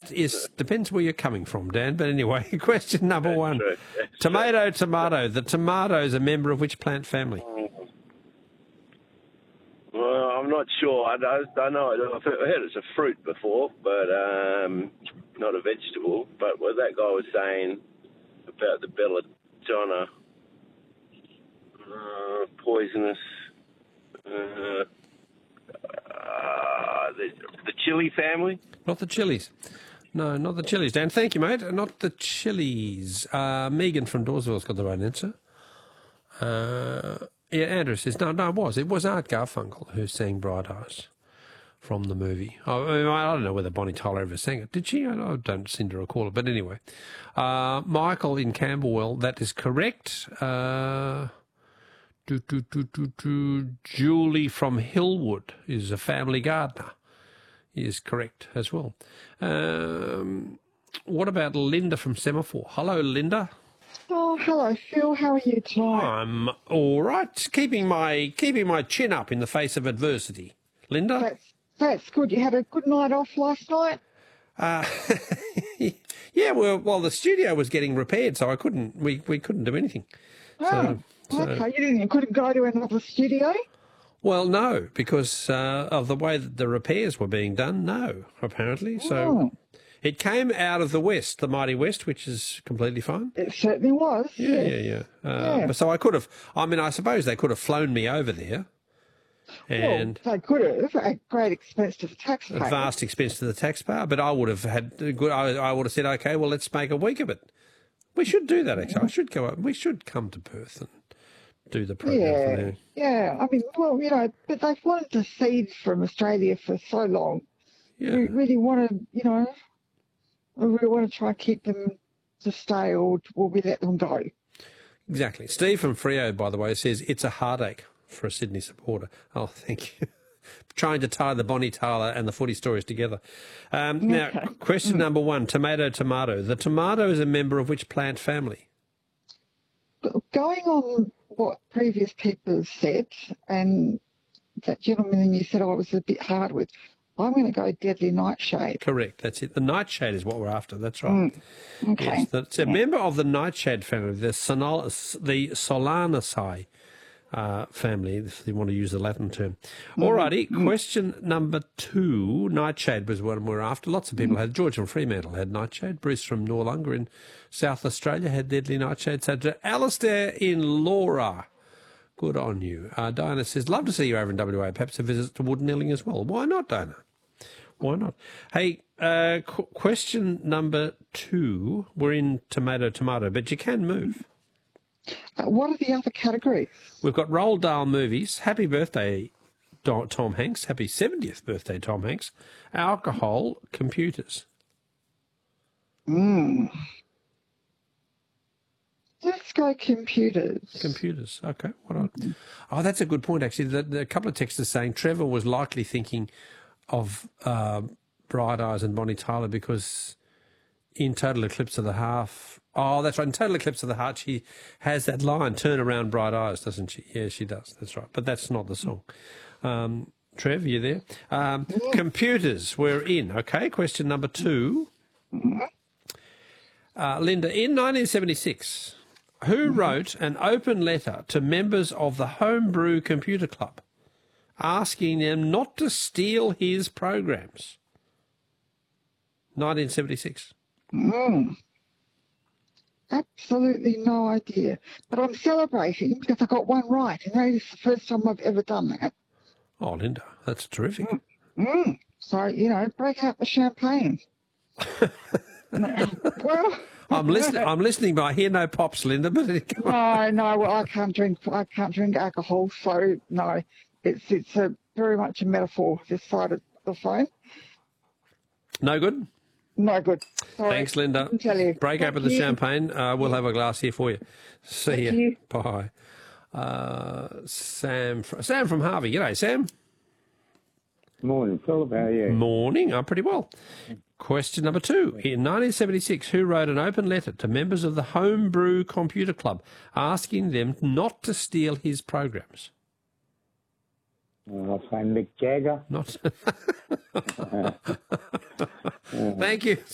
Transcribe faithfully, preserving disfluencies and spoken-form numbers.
is depends where you're coming from, Dan. But anyway, question number That's one. true. That's Tomato, true. tomato. The tomato is a member of which plant family? Well, I'm not sure. I, I, I know I've heard it's a fruit before, but um, not a vegetable. But what that guy was saying about the belladonna, uh, poisonous, uh, uh, the, the chili family. Not the chilies. No, not the chilies, Dan. Thank you, mate. Not the chilies. Uh, Megan from Dawesville's got the right answer. Uh, yeah, Andrew says, no, no, it was. It was Art Garfunkel who sang Bright Eyes from the movie. I, I, mean, I don't know whether Bonnie Tyler ever sang it. Did she? I, I don't seem to recall it. But anyway. Uh, Michael in Camberwell, that is correct. Uh, do, do, do, do, do. Julie from Hillwood is a family gardener. Is correct as well. Um, what about Linda from Semaphore? Hello, Linda. Oh, hello, Phil. How are you tonight? I'm all right. Keeping my keeping my chin up in the face of adversity. Linda? That's, that's good. You had a good night off last night? Uh, yeah, well, well, the studio was getting repaired, so I couldn't, we, we couldn't do anything. Oh, So, so, okay. You didn't, you couldn't go to another studio? well, no, because uh, of the way that the repairs were being done, no, apparently. So Oh. it came out of the West, the mighty West, which is completely fine. It certainly was. Yeah, yes. yeah, yeah. Uh, Yeah. But so I could have, I mean, I suppose they could have flown me over there and Well, they could have at great expense to the taxpayer. at vast expense to the taxpayer, but I would have had a good, I, I would have said, okay, well, let's make a week of it. We should do that, actually. I should go up, we should come to Perth and do the program from Yeah, there. yeah. I mean, well, you know, but they've wanted to seed from Australia for so long. Yeah. We really want to, you know, we really want to try and keep them to stay, or will we let them go? Exactly. Steve from Freo, by the way, says it's a heartache for a Sydney supporter. Oh, thank you. Trying to tie the Bonnie Tyler and the footy stories together. Um, now, Okay. question number one, tomato, tomato. The tomato is a member of which plant family? But going on what previous people have said, and that gentleman you said I was a bit hard with, I'm going to go deadly nightshade. Correct. That's it. The nightshade is what we're after. That's right. Okay. Yes, that's a member of the nightshade family, the, Sonol- the Solanaceae uh, family, if you want to use the Latin term. All righty. Question number two. Nightshade was what we're after. Lots of people had. George from Fremantle had nightshade. Bruce from Noarlunga in South Australia had deadly nightshade. So to Alistair in Laura. Good on you. Uh, Diana says, love to see you over in W A. Perhaps a visit to Woodenelling as well. Why not, Diana? Why not? Hey, uh, qu- question number two. We're in tomato, tomato, but you can move. Uh, what are the other categories? We've got Roald Dahl movies. Happy birthday, Do- Tom Hanks. Happy seventieth birthday, Tom Hanks. Alcohol, computers. Mm. Let's go computers. Computers. Okay. What on? Oh, that's a good point, actually. The, the, a couple of texters saying Trevor was likely thinking of uh, Bright Eyes and Bonnie Tyler because in Total Eclipse of the Half... Oh, that's right. In Total Eclipse of the Heart, she has that line, turn around bright eyes, doesn't she? Yeah, she does. That's right. But that's not the song. Um, Trev, you there? Um, computers, we're in. Okay, question number two. Uh, Linda, in nineteen seventy-six, who wrote an open letter to members of the Homebrew Computer Club asking them not to steal his programs? nineteen seventy-six. Mm. Absolutely no idea. But I'm celebrating because I got one right. And that is the first time I've ever done that. Oh, Linda, that's terrific. Mm. So, you know, break out the champagne. Well, I'm listening. I'm listening, but I hear no pops, Linda. But no, no, well, I can't drink. I can't drink alcohol, so no, it's it's a very much a metaphor. This side of the phone. No good. No good. Sorry. Thanks, Linda. Couldn't tell you. Break Thank open the you. champagne. Uh, we'll have a glass here for you. See Thank you. you. Bye. Uh, Sam. Fr- Sam from Harvey. G'day, Sam. Morning, Philip. How are you? Morning. I'm pretty well. Question number two. In nineteen seventy-six, who wrote an open letter to members of the Homebrew Computer Club asking them not to steal his programs? I'll say Mick Jagger. Not. Thank you.